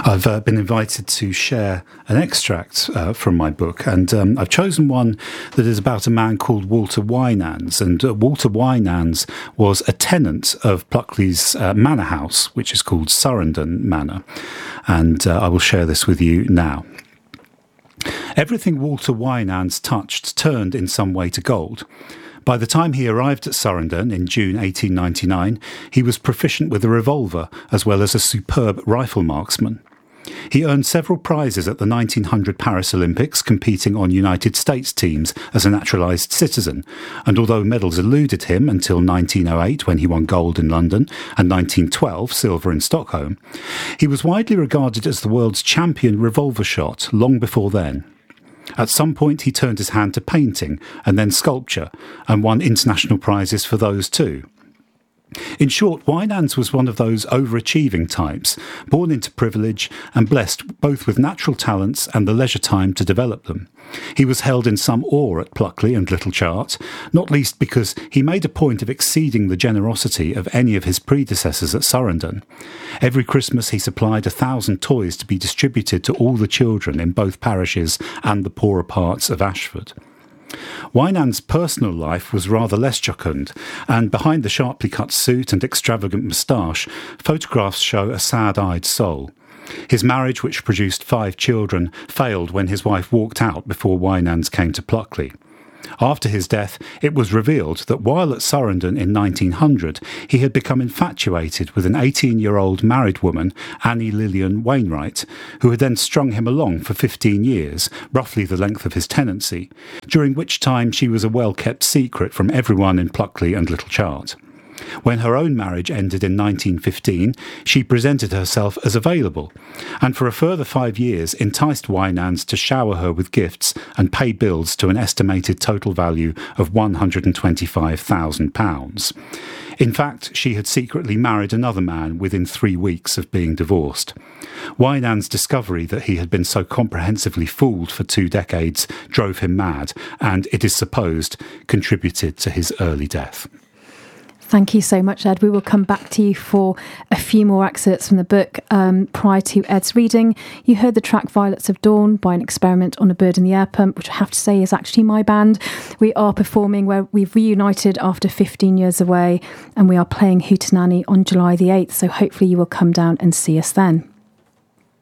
I've been invited to share an extract from my book, and I've chosen one that is about a man called Walter Winans. And Walter Winans was a tenant of Pluckley's manor house, which is called Surrendon Manor. And I will share this with you now. Everything Walter Winans touched turned in some way to gold. By the time he arrived at Surrendon in June 1899, he was proficient with a revolver as well as a superb rifle marksman. He earned several prizes at the 1900 Paris Olympics, competing on United States teams as a naturalised citizen, and although medals eluded him until 1908 when he won gold in London and 1912 silver in Stockholm, he was widely regarded as the world's champion revolver shot long before then. At some point he turned his hand to painting and then sculpture, and won international prizes for those too. In short, Winans was one of those overachieving types, born into privilege and blessed both with natural talents and the leisure time to develop them. He was held in some awe at Pluckley and Little Chart, not least because he made a point of exceeding the generosity of any of his predecessors at Surrendon. Every Christmas he supplied 1,000 toys to be distributed to all the children in both parishes and the poorer parts of Ashford. Winans' personal life was rather less jocund, and behind the sharply cut suit and extravagant moustache, photographs show a sad-eyed soul. His marriage, which produced 5 children, failed when his wife walked out before Winans came to Pluckley. After his death, it was revealed that while at Surrendon in 1900, he had become infatuated with an 18-year-old married woman, Annie Lillian Wainwright, who had then strung him along for 15 years, roughly the length of his tenancy, during which time she was a well-kept secret from everyone in Pluckley and Little Chart. When her own marriage ended in 1915, she presented herself as available, and for a further 5 years enticed Winans to shower her with gifts and pay bills to an estimated total value of £125,000. In fact, she had secretly married another man within 3 weeks of being divorced. Winans' discovery that he had been so comprehensively fooled for 2 decades drove him mad, and, it is supposed, contributed to his early death. Thank you so much, Ed. We will come back to you for a few more excerpts from the book. Prior to Ed's reading, you heard the track Violets of Dawn by An Experiment on a Bird in the Air Pump, which I have to say is actually my band. We are performing where we've reunited after 15 years away, and we are playing Hootenanny on July the 8th, so hopefully you will come down and see us then.